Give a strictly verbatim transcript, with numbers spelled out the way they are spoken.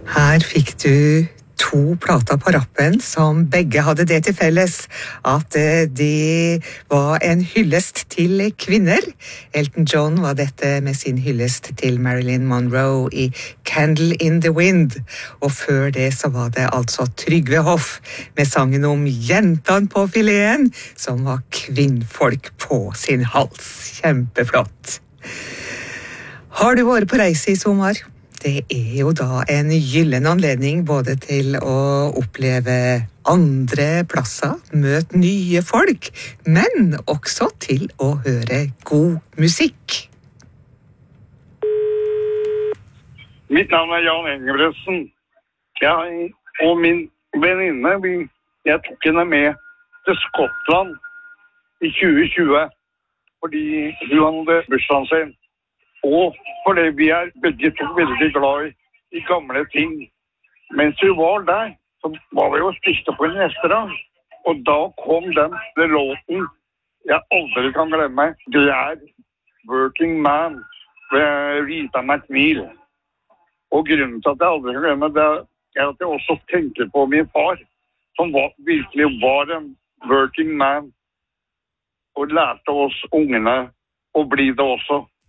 Her fikk du to plater på rappen som begge hadde det til felles at de var en hyllest til kvinner. Elton John var dette med sin hyllest til Marilyn Monroe i Candle in the Wind. Og før det så var det altså Trygve Hoff med sangen om jentene på fileten, som var kvinnfolk på sin hals. Kjempeflott. Har du vært på reise i sommer? Det er jo da en gyllen anledning både til å oppleve andre plasser, møte nye folk, men også til å høre god musikk. Mitt navn er Jan Engebretsen. Jeg og min venninne, vi, jeg tok henne med til Skottland i tjue tjue, fordi hun hadde bursdagen sin. Og fordi vi er begge to veldig glad i, i gamle ting. Mens vi var der, så var vi jo spiste på en restaurant. Og da kom den, den låten jeg aldri kan glemme. Det er Working Man ved Rita McNeil. Og grunnen til at jeg aldri kan glemme det, er at jeg også tenker på min far, som var, virkelig var en working man, og lærte oss ungene å bli det også.